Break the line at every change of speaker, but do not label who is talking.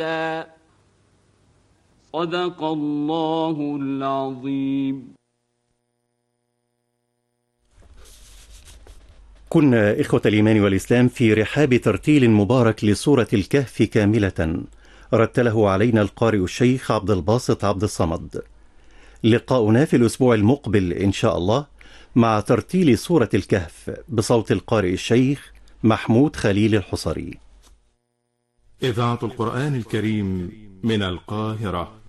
صدق الله العظيم.
كنا إخوة الإيمان والإسلام في رحاب ترتيل مبارك لسورة الكهف كاملة، رتله علينا القارئ الشيخ عبد الباسط عبد الصمد. لقاؤنا في الأسبوع المقبل إن شاء الله مع ترتيل سورة الكهف بصوت القارئ الشيخ محمود خليل الحصري.
إذاعة القرآن الكريم من القاهرة.